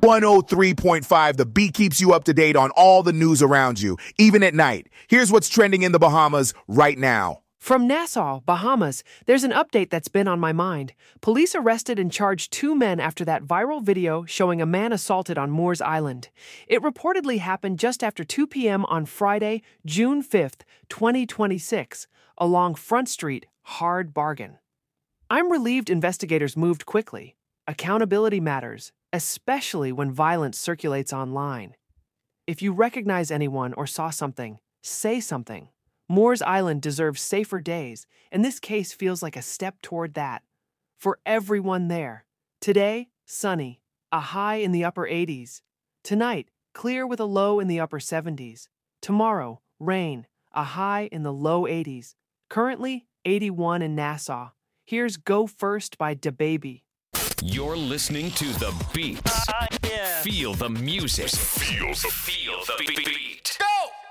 103.5, The Beat keeps you up to date on all the news around you, even at night. Here's what's trending in the Bahamas right now. From Nassau, Bahamas, there's an update that's been on my mind. Police arrested and charged 2 men after that viral video showing a man assaulted on Moores Island. It reportedly happened just after 2 p.m. on Friday, June 5th, 2026, along Front Street, Hard Bargain. I'm relieved investigators moved quickly. Accountability matters, especially when violence circulates online. If you recognize anyone or saw something, say something. Moores Island deserves safer days, and this case feels like a step toward that. For everyone there, today, sunny, a high in the upper 80s. Tonight, clear with a low in the upper 70s. Tomorrow, rain, a high in the low 80s. Currently, 81 in Nassau. Here's Go First by DaBaby. You're listening to The Beat. Feel the music. Feel the beat. Go!